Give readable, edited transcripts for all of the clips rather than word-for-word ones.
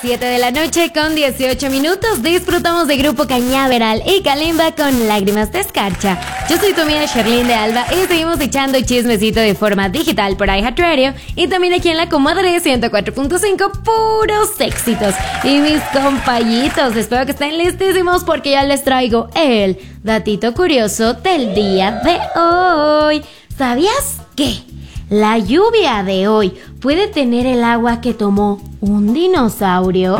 7 de la noche con 18 minutos. Disfrutamos de Grupo Cañaveral y Kalimba con Lágrimas de Escarcha. Yo soy tu amiga Sherlyn de Alba y seguimos echando chismecito de forma digital por iHeartRadio y también aquí en la Comadre 104.5, puros éxitos. Y mis compañitos, espero que estén listísimos porque ya les traigo el datito curioso del día de hoy. ¿Sabías qué? La lluvia de hoy puede tener el agua que tomó un dinosaurio.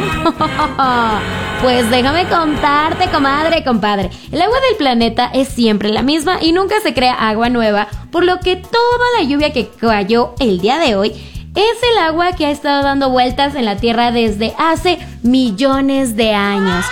Pues déjame contarte, comadre, compadre. El agua del planeta es siempre la misma y nunca se crea agua nueva, por lo que toda la lluvia que cayó el día de hoy es el agua que ha estado dando vueltas en la Tierra desde hace millones de años.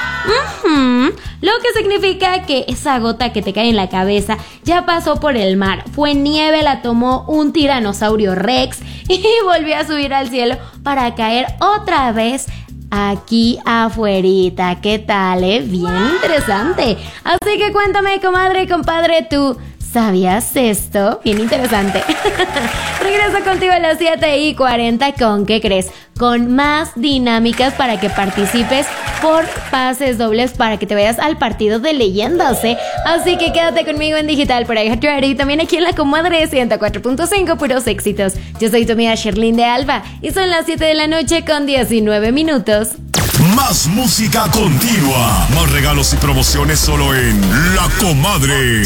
Lo que significa que esa gota que te cae en la cabeza ya pasó por el mar, fue nieve, la tomó un tiranosaurio Rex y volvió a subir al cielo para caer otra vez aquí afuerita. ¿Qué tal, Bien interesante. Así que cuéntame, comadre, compadre, ¿tú sabías esto? Bien interesante. Regreso contigo a las 7:40. ¿Con qué crees? Con más dinámicas para que participes por pases dobles para que te vayas al partido de leyendas, Así que quédate conmigo en digital por iHeartRadio y también aquí en la Comadre 104.5, puros éxitos. Yo soy tu amiga Sherlyn de Alba y son las 7 de la noche con 19 minutos. Más música continua, más regalos y promociones solo en La Comadre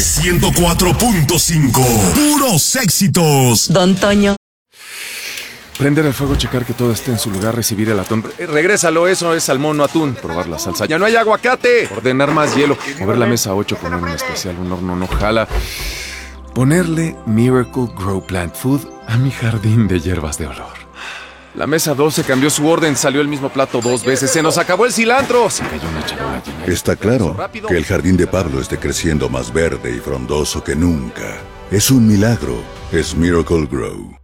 104.5. Puros éxitos. Don Toño. Prender el fuego, checar que todo esté en su lugar, recibir el atún. Regrésalo, eso es salmón, no atún. Probar la salsa. ¡Ya no hay aguacate! Ordenar más hielo. Mover la mesa 8, poner un especial, un horno no jala. Ponerle Miracle Grow Plant Food a mi jardín de hierbas de olor. La mesa 12 cambió su orden, salió el mismo plato 2 veces. ¡Se nos acabó el cilantro! Se cayó una charola llena. Está claro que el jardín de Pablo esté creciendo más verde y frondoso que nunca. Es un milagro. Es Miracle Grow.